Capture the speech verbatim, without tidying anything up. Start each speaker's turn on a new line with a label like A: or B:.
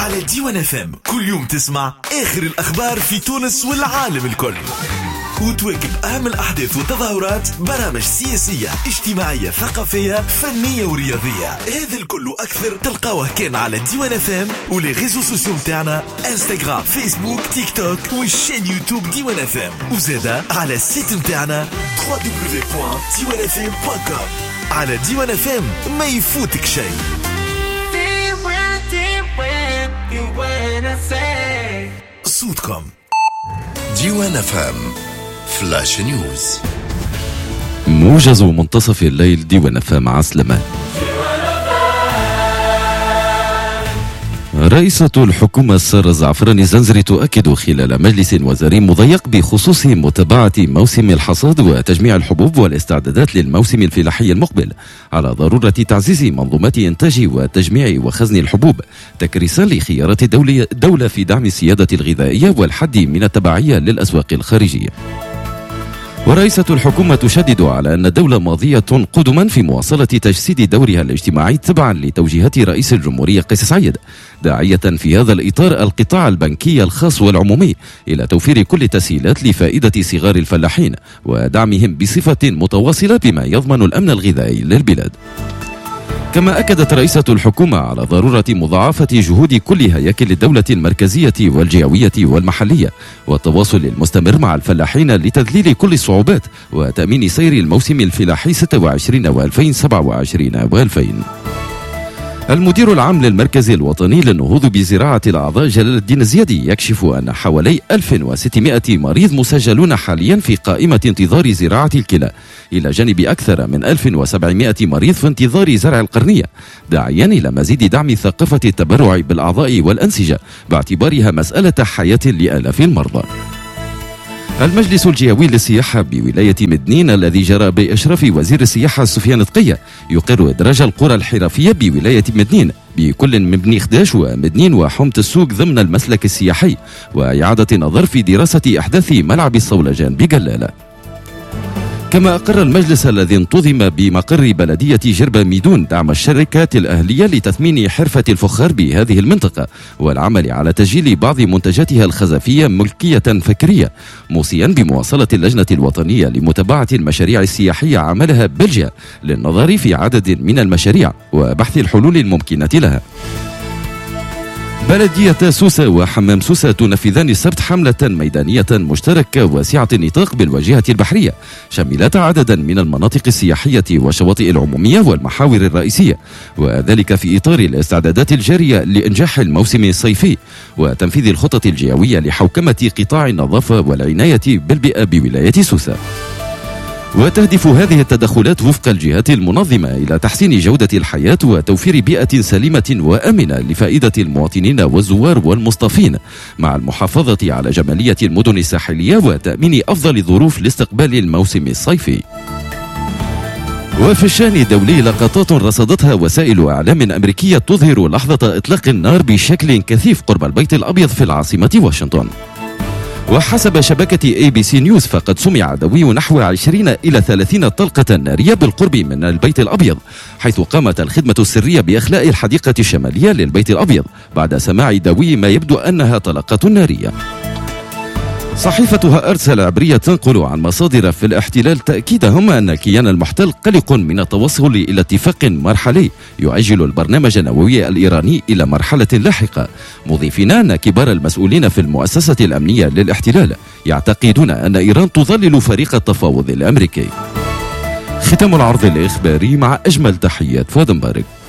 A: على ديوان اف ام كل يوم تسمع آخر الأخبار في تونس والعالم الكل، وتواكب أهم الأحداث والتظاهرات، برامج سياسية اجتماعية ثقافية فنية ورياضية. هذا الكل وأكثر تلقاوه كان على ديوان اف ام ولي ريزو سوسيو متاعنا انستغرام فيسبوك تيك توك والشين يوتيوب ديوان اف ام، وزادا على السيت متاعنا دبليو دبليو دبليو بوان ديوان اف ام دوت كوم. على ديوان اف ام ما يفوتك شيء. صوتكم
B: ديوان اف ام فلاش نيوز.
C: موجز منتصف الليل ديوان اف ام عسلمة. رئيسة الحكومة سارة الزعفراني الزنزري تؤكد خلال مجلس وزاري مضيق بخصوص متابعة موسم الحصاد وتجميع الحبوب والاستعدادات للموسم الفلاحي المقبل على ضرورة تعزيز منظومات إنتاج وتجميع وخزن الحبوب، تكريسا لخيارات الدولة في دعم السيادة الغذائية والحد من التبعية للأسواق الخارجية. ورئيسة الحكومة تشدد على أن الدولة ماضية قدما في مواصلة تجسيد دورها الاجتماعي تبعا لتوجيهات رئيس الجمهورية قيس سعيد، داعية في هذا الإطار القطاع البنكي الخاص والعمومي إلى توفير كل التسهيلات لفائدة صغار الفلاحين ودعمهم بصفة متواصلة بما يضمن الأمن الغذائي للبلاد. كما أكدت رئيسة الحكومة على ضرورة مضاعفة جهود كل هياكل الدولة المركزية والجهوية والمحلية والتواصل المستمر مع الفلاحين لتذليل كل الصعوبات وتأمين سير الموسم الفلاحي ستة وعشرين وألفين وسبعة وعشرين وألفين. المدير العام للمركز الوطني للنهوض بزراعة الأعضاء جلال الدين الزيادي يكشف أن حوالي ألف وستمائة مريض مسجلون حاليا في قائمة انتظار زراعة الكلى، إلى جانب أكثر من ألف وسبعمائة مريض في انتظار زرع القرنية، داعيا إلى مزيد دعم ثقافة التبرع بالأعضاء والأنسجة باعتبارها مسألة حياة لآلاف المرضى. المجلس الجهوي للسياحة بولاية مدنين الذي جرى بإشراف وزير السياحة سفيان تقية يقر إدراج القرى الحرفية بولاية مدنين بكل من بني خداش ومدنين وحومة السوق ضمن المسلك السياحي، وإعادة النظر في دراسة إحداث ملعب الصولجان بجلالة. كما أقر المجلس الذي انتظم بمقر بلدية جربة ميدون دعم الشركات الأهلية لتثمين حرفة الفخار بهذه المنطقة والعمل على تسجيل بعض منتجاتها الخزفية ملكية فكرية، موصيا بمواصلة اللجنة الوطنية لمتابعة المشاريع السياحية عملها بلجيا للنظر في عدد من المشاريع وبحث الحلول الممكنة لها. بلدية سوسة وحمام سوسة تنفذان السبت حملة ميدانية مشتركة واسعة النطاق بالواجهة البحرية شملت عددا من المناطق السياحية والشواطئ العمومية والمحاور الرئيسية، وذلك في إطار الاستعدادات الجارية لإنجاح الموسم الصيفي وتنفيذ الخطط الجهوية لحوكمة قطاع النظافة والعناية بالبيئة بولاية سوسة. وتهدف هذه التدخلات وفق الجهات المنظمة إلى تحسين جودة الحياة وتوفير بيئة سليمة وآمنة لفائدة المواطنين والزوار والمصطفين، مع المحافظة على جمالية المدن الساحلية وتأمين أفضل ظروف لاستقبال الموسم الصيفي. وفي الشأن الدولي لقطات رصدتها وسائل إعلام أمريكية تظهر لحظة إطلاق النار بشكل كثيف قرب البيت الأبيض في العاصمة واشنطن. وحسب شبكة اي بي سي نيوز فقد سمع دوي نحو عشرين إلى ثلاثين طلقة نارية بالقرب من البيت الأبيض، حيث قامت الخدمة السرية بإخلاء الحديقة الشمالية للبيت الأبيض بعد سماع دوي ما يبدو أنها طلقة نارية. صحيفتها أرتس العبرية تنقل عن مصادر في الاحتلال تأكيدهم أن الكيان المحتل قلق من التوصل إلى اتفاق مرحلي يؤجل البرنامج النووي الإيراني إلى مرحلة لاحقة، مضيفين أن كبار المسؤولين في المؤسسة الأمنية للاحتلال يعتقدون أن إيران تظلل فريق التفاوض الأمريكي. ختام العرض الإخباري مع أجمل تحيات فؤاد مبارك.